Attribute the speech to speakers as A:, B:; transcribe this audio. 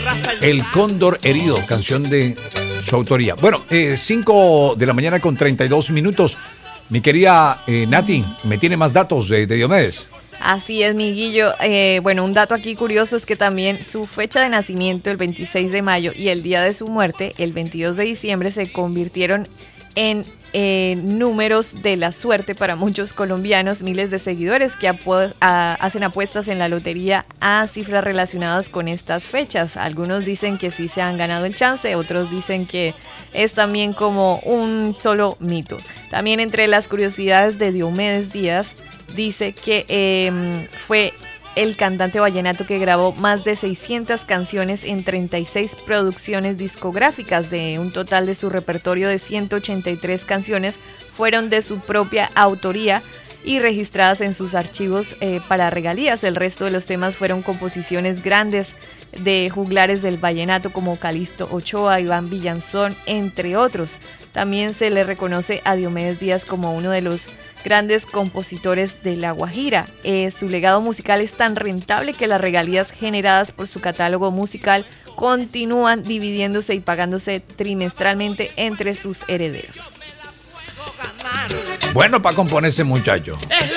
A: El Cóndor Herido, canción de su autoría. Bueno, 5 de la mañana con 32 minutos. Mi querida Nati, ¿me tiene más datos de Diomedes?
B: Así es, mi Guillo. Bueno, un dato aquí curioso es que también su fecha de nacimiento, el 26 de mayo, y el día de su muerte, el 22 de diciembre, se convirtieron en números de la suerte para muchos colombianos, miles de seguidores que hacen apuestas en la lotería a cifras relacionadas con estas fechas. Algunos dicen que sí se han ganado el chance, otros dicen que es también como un solo mito. También entre las curiosidades de Diomedes Díaz, dice que fue el cantante vallenato que grabó más de 600 canciones en 36 producciones discográficas. De un total de su repertorio de 183 canciones fueron de su propia autoría y registradas en sus archivos para regalías. El resto de los temas fueron composiciones grandes de juglares del vallenato como Calixto Ochoa, Iván Villanzón, entre otros. También se le reconoce a Diomedes Díaz como uno de los grandes compositores de La Guajira. Su legado musical es tan rentable que las regalías generadas por su catálogo musical continúan dividiéndose y pagándose trimestralmente entre sus herederos.
A: Bueno, para componer ese muchacho.